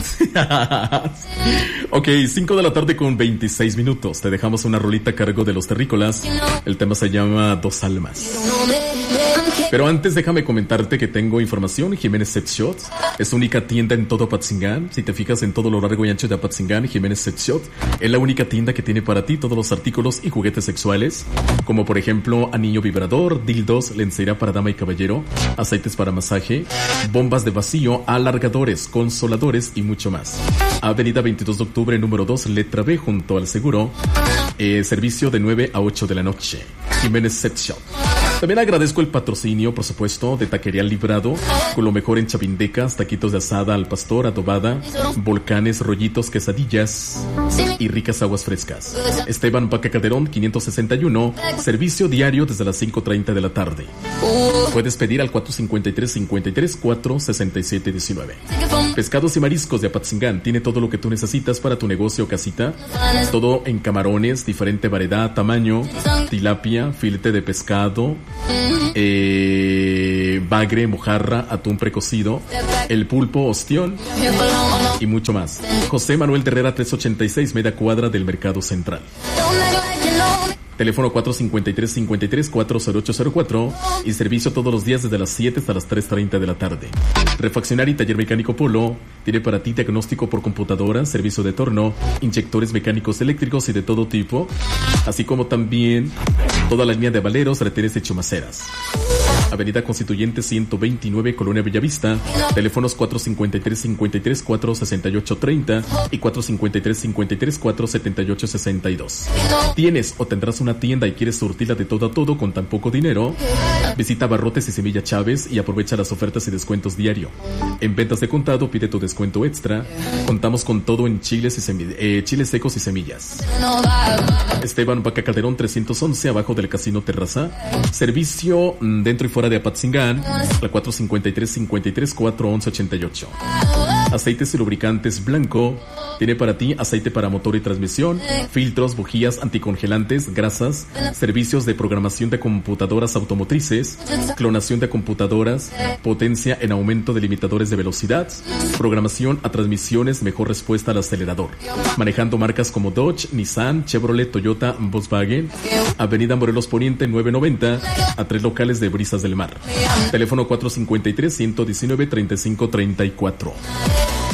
Ok, 5 de la tarde con 26 minutos. Te dejamos una rolita a cargo de Los Terrícolas. El tema se llama Dos Almas. Pero antes déjame comentarte que tengo información. Jiménez Sex Shop es única tienda en todo Apatzingán. Si te fijas en todo lo largo y ancho de Apatzingán, Jiménez Sex Shop es la única tienda que tiene para ti todos los artículos y juguetes sexuales, como por ejemplo anillo vibrador, dildos, lencería para dama y caballero, aceites para masaje, bombas de vacío, alargadores, consoladores y mucho más. Avenida 22 de octubre, número 2, letra B, junto al seguro. Servicio de 9 a 8 de la noche. Jiménez Sex Shop. También agradezco el patrocinio, por supuesto, de Taquería Librado, con lo mejor en chavindecas, taquitos de asada al pastor, adobada, volcanes, rollitos, quesadillas y ricas aguas frescas. Esteban Vaca Calderón, 561, servicio diario desde las 5:30 de la tarde. Puedes pedir al 453-53-467-19. Pescados y mariscos de Apatzingán tiene todo lo que tú necesitas para tu negocio o casita. Todo en camarones, diferente variedad, tamaño, tilapia, filete de pescado, bagre, mojarra, atún precocido, el pulpo, ostión y mucho más. José Manuel de Herrera 386, media cuadra del Mercado Central. Teléfono 453-53-40804 y servicio todos los días desde las 7 hasta las 3:30 de la tarde. Refaccionario y taller mecánico Polo tiene para ti diagnóstico por computadora, servicio de torno, inyectores mecánicos eléctricos y de todo tipo, así como también toda la línea de valeros, retenes y chumaceras. Avenida Constituyente 129, Colonia Bellavista. Teléfonos 453-53-468-30 y 453-53-478-62. ¿Tienes o tendrás una tienda y quieres surtirla de todo a todo con tan poco dinero? Visita Barrotes y Semilla Chávez y aprovecha las ofertas y descuentos diario. En ventas de contado pide tu descuento extra. Contamos con todo en chiles y chiles secos y semillas. Esteban Vaca Calderón 311, abajo del Casino Terraza. Servicio dentro y fuera de Apatzingán, la 453-53-411-88. Aceites y lubricantes Blanco tiene para ti aceite para motor y transmisión, filtros, bujías, anticongelantes, grasas, servicios de programación de computadoras automotrices, clonación de computadoras, potencia en aumento de limitadores de velocidad, programación a transmisiones, mejor respuesta al acelerador. Manejando marcas como Dodge, Nissan, Chevrolet, Toyota, Volkswagen. Avenida Morelos Poniente 990, a 3 locales de Brisas del Mar. Teléfono 453-119-3534.